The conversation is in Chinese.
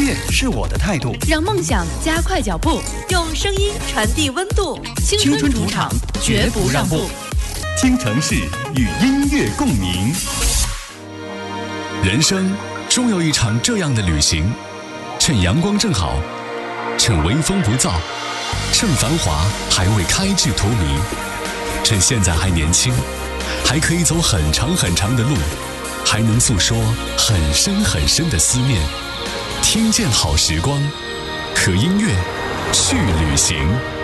乐是我的态度， 让梦想加快脚步， 用声音传递温度。 青春主场，绝不让步。 听城市与音乐共鸣。人生终有一场这样的旅行，趁阳光正好，趁微风不燥，趁繁华还未开至荼蘼，趁现在还年轻，还可以走很长很长的路，还能诉说很深很深的思念。听见好时光，和音乐去旅行。